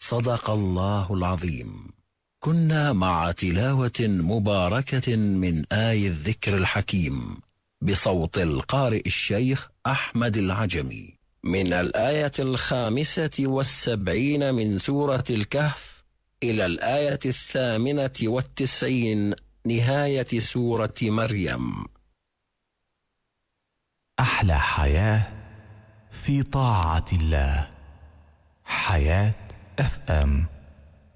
صدق الله العظيم. كنا مع تلاوة مباركة من آي الذكر الحكيم بصوت القارئ الشيخ أحمد العجمي من الآية 75 من سورة الكهف إلى الآية 98 نهاية سورة مريم. أحلى حياة في طاعة الله. حياة FM.